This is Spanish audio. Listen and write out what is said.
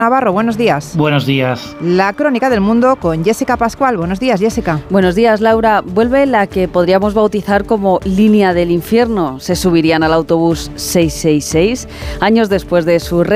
Navarro, buenos días. Buenos días. La crónica del mundo con Jessica Pascual. Buenos días, Jessica. Buenos días, Laura. Vuelve la que podríamos bautizar como línea del infierno. Se subirían al autobús 666 años después de su